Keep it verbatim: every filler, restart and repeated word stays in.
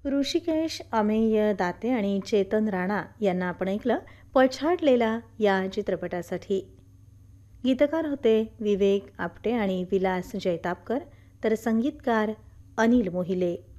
ऋषिकेश अमेय दाते आणि चेतन राणा यांना आपण ऐकलं पछाडलेला या चित्रपटासाठी. गीतकार होते विवेक आपटे आणि विलास जैतापकर, तर संगीतकार अनिल मोहिले.